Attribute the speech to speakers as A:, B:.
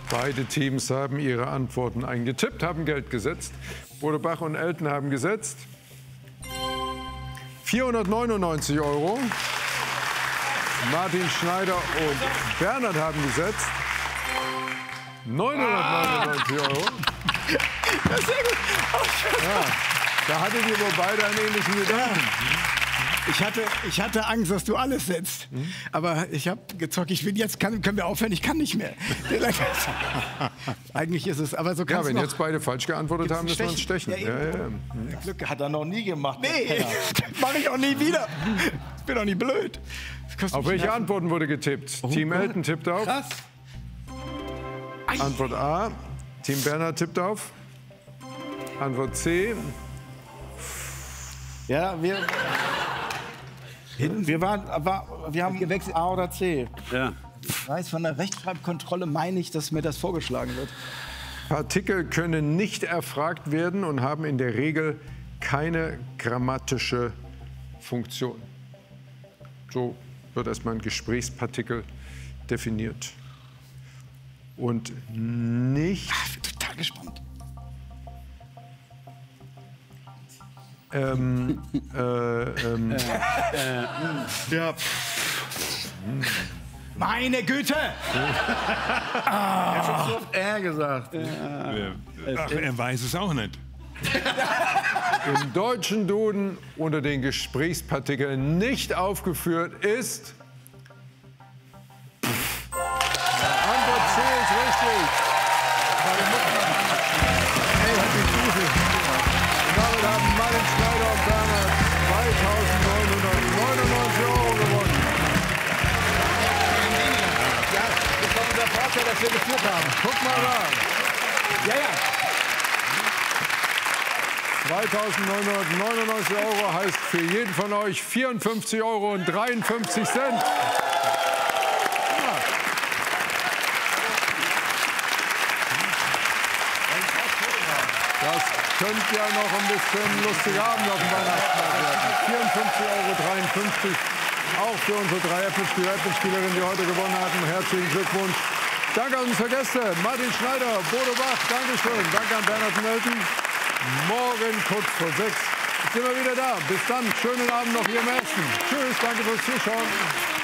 A: Beide Teams haben ihre Antworten eingetippt, haben Geld gesetzt. Bodo Bach und Elton haben gesetzt 499 €. Martin Schneider und Bernhard haben gesetzt 999 €.
B: Das ist sehr gut.
A: Ja, da hattet ihr wohl beide einen ähnlichen Gedanken.
B: Ich hatte Angst, dass du alles setzt. Aber ich habe gezockt, ich will jetzt, können wir aufhören, ich kann nicht mehr. Eigentlich ist es, aber so
A: Ja,
B: kannst
A: wenn
B: du
A: jetzt beide falsch geantwortet haben, müssen wir uns stechen.
B: Ja,
C: Glück hat er noch nie gemacht.
B: Nee, mache ich auch nie wieder. Ich bin doch nicht blöd.
A: Auf welche Antworten wurde getippt? Team Elton tippt auf.
B: Krass.
A: Antwort A. Team Bernhard tippt auf. Antwort C.
C: Ja, wir haben gewechselt A oder C.
D: Ja.
B: Ich weiß, von der Rechtschreibkontrolle meine ich, dass mir das vorgeschlagen wird.
A: Partikel können nicht erfragt werden und haben in der Regel keine grammatische Funktion. So wird erstmal ein Gesprächspartikel definiert. Und nicht
B: Total gespannt.
C: Ja.
B: Meine Güte!
C: Er hat so oft R gesagt.
E: Ach, er weiß es auch nicht.
A: im deutschen Duden unter den Gesprächspartikeln nicht aufgeführt ist. Antwort C ist richtig. Und damit haben Martin Schneider und Bernhard 2.999 € gewonnen.
B: Ja, das war unser Vorteil, dass wir geführt haben.
A: Guck mal da.
B: Ja, ja.
A: 2.999 € heißt für jeden von euch 54,53 €. Das könnte ja noch ein bisschen lustiger Abend auf dem Weihnachtsmarkt werden. 54,53 € auch für unsere drei Apple-Spielerinnen, die heute gewonnen hatten. Herzlichen Glückwunsch. Danke an unsere Gäste, Martin Schneider, Bodo Bach, Dankeschön. Danke an Bernhard und Elton. Morgen kurz vor 6 sind wir wieder da. Bis dann, schönen Abend noch hier im Ersten. Tschüss, danke fürs Zuschauen.